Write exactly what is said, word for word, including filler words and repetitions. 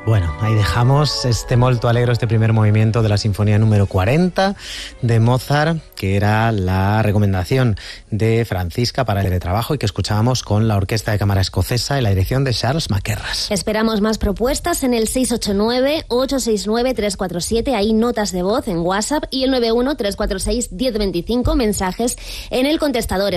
Bueno, ahí dejamos este molto alegro, este primer movimiento de la sinfonía número cuarenta de Mozart, que era la recomendación de Francisca para el teletrabajo y que escuchábamos con la Orquesta de Cámara Escocesa y la dirección de Charles Mackerras. Esperamos más propuestas en el seis ocho nueve, ocho seis nueve, tres cuatro siete, hay notas de voz en WhatsApp, y el nueve uno, tres cuatro seis, uno cero dos cinco, mensajes en el contestador.